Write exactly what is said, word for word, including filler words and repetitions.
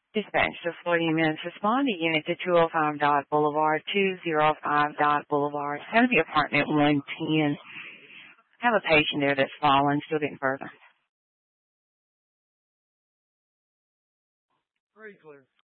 Dispatch to forty minutes. Respond to unit to two oh five Dot Boulevard, two oh five Dot Boulevard. It's going to be apartment one ten. Have a patient there that's fallen, still getting further. Very clear.